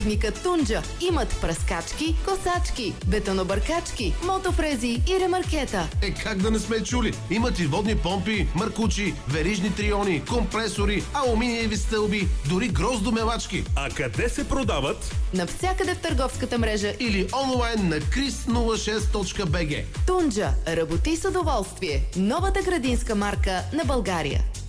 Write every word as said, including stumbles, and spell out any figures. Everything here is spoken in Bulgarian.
Ника Тунджа имат пръскачки, косачки, бетонобъркачки, мотофрези и ремаркета. Е, как да не сме чули? Имат и водни помпи, маркучи, верижни триони, компресори, алуминиеви стълби, дори гроздомелачки. А къде се продават? Навсякъде в търговската мрежа Или онлайн на крис нула шест точка би джи. Тунджа. Работи с удоволствие. Новата градинска марка на България.